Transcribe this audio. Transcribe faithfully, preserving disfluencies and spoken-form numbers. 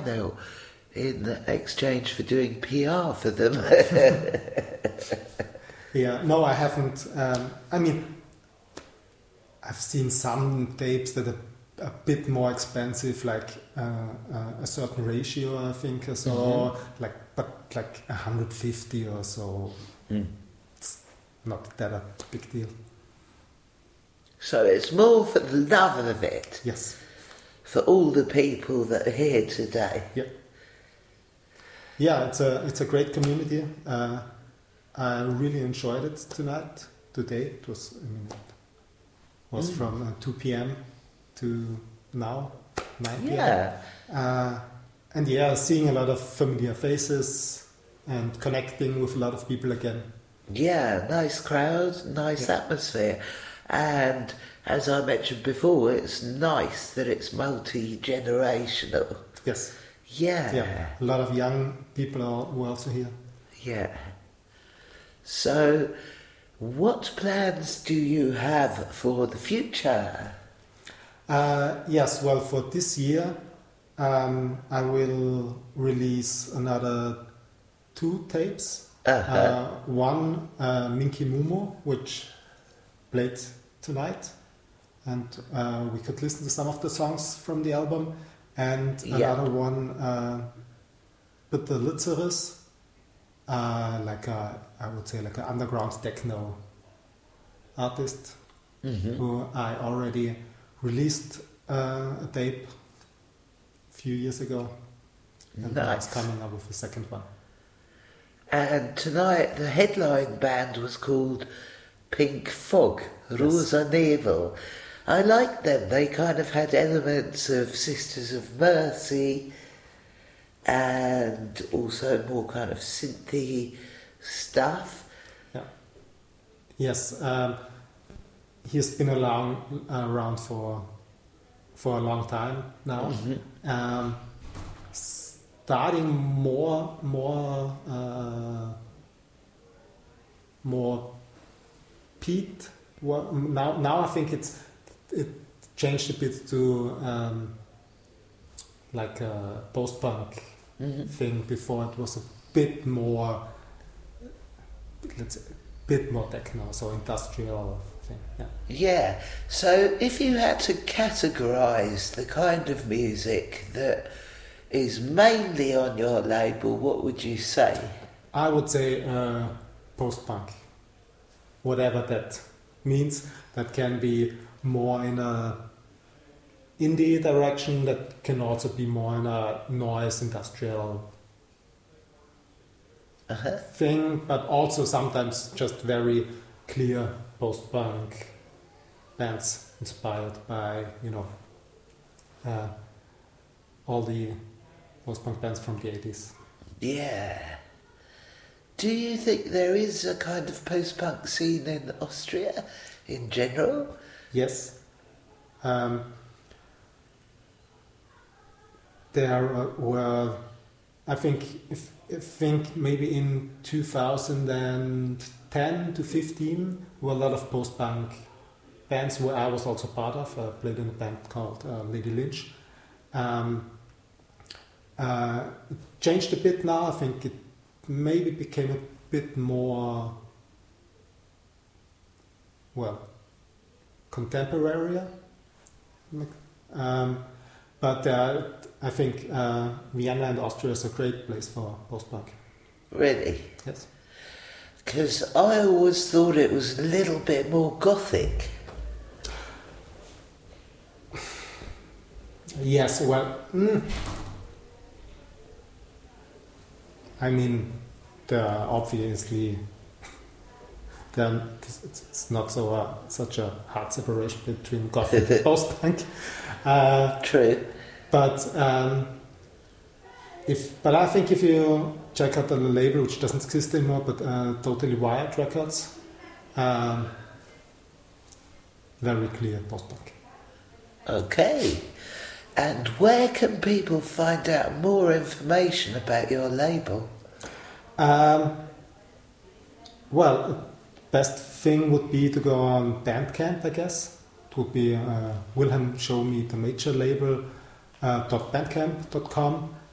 vinyl in exchange for doing P R for them. Yeah, no, I haven't. Um, I mean, I've seen some tapes that are a bit more expensive, like uh, uh, a certain ratio, I think, or so, mm-hmm. like, but like one hundred fifty or so. Mm. It's not that a big deal. So it's more for the love of it. Yes. For all the people that are here today. Yeah. Yeah, it's a it's a great community. Uh, I really enjoyed it tonight. Today it was. I mean, it was mm. from uh, two p.m. to now nine p.m. Yeah. Uh, and yeah, seeing a lot of familiar faces and connecting with a lot of people again. Yeah, nice crowd, nice yeah. atmosphere. And as I mentioned before, it's nice that it's multi-generational. Yes. Yeah. Yeah. A lot of young people are were also here. Yeah. So, what plans do you have for the future? Uh, yes, well, for this year, um, I will release another two tapes. Uh-huh. Uh, one, uh, Minky Mumo, which played tonight, and uh, we could listen to some of the songs from the album, and yeah. another one, uh, Bitte Litzeris, uh, like a, I would say like an underground techno artist, mm-hmm. who I already released uh, a tape a few years ago, and nice. I was coming up with a second one. And tonight the headline band was called Pink Fog, Rosa Nebel. I liked them. They kind of had elements of Sisters of Mercy and also more kind of synthy stuff. Yeah. Yes. Um, he's been around, around for for a long time now. Mm-hmm. Um, starting more more uh, more Pete. Well, now now I think it's it changed a bit to um, like a post-punk mm-hmm. thing. Before it was a bit more, let's say, a bit more techno, so industrial thing. Yeah. Yeah. So if you had to categorize the kind of music that is mainly on your label, what would you say? I would say uh, post-punk. Whatever that means. That can be more in a indie direction, that can also be more in a noise industrial uh-huh. thing, but also sometimes just very clear post-punk bands inspired by, you know, uh, all the post-punk bands from the eighties. Yeah. Do you think there is a kind of post-punk scene in Austria in general? Yes. Um, there were, I think, if, I think maybe in two thousand ten to fifteen were a lot of post-punk bands where I was also part of. I played in a band called uh, Lady Lynch. Um, uh, it changed a bit now. I think it maybe became a bit more, well, contemporary. Um, but uh, I think uh, Vienna and Austria is a great place for post-punk. Really? Yes. Because I always thought it was a little bit more gothic. Yes, well, mm, I mean, there are obviously, then it's, it's not so uh, such a hard separation between gothic and post-punk. Uh, True. But um, if, but I think if you check out the label, which doesn't exist anymore, but uh, Totally Wired Records, um, very clear post-punk. Okay. And where can people find out more information about your label? Um, well, the best thing would be to go on Bandcamp, I guess. It would be uh, Wilhelm Show Me the Major Label uh, .bandcamp dot com,